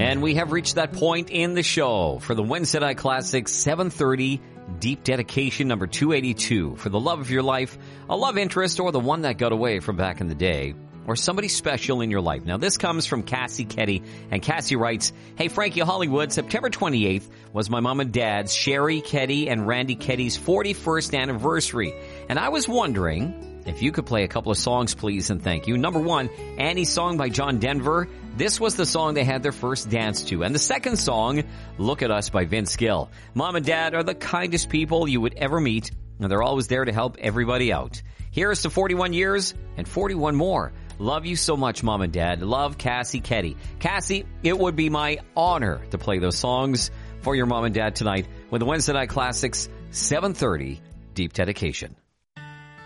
And we have reached that point in the show for the Wednesday Night Classics 7:30 Deep Dedication number 282 for the love of your life, a love interest, or the one that got away from back in the day, or somebody special in your life. Now, this comes from Cassie Ketty, and Cassie writes, "Hey, Frankie Hollywood, September 28th was my mom and dad's, Sherry Ketty and Randy Ketty's 41st anniversary, and I was wondering if you could play a couple of songs, please, and thank you. Number one, Annie's Song by John Denver. This was the song they had their first dance to. And the second song, Look at Us by Vince Gill. Mom and Dad are the kindest people you would ever meet, and they're always there to help everybody out. Here's to 41 years and 41 more. Love you so much, Mom and Dad. Love, Cassie Ketty." Cassie, it would be my honor to play those songs for your mom and dad tonight with the Wednesday Night Classics 7:30 Deep Dedication.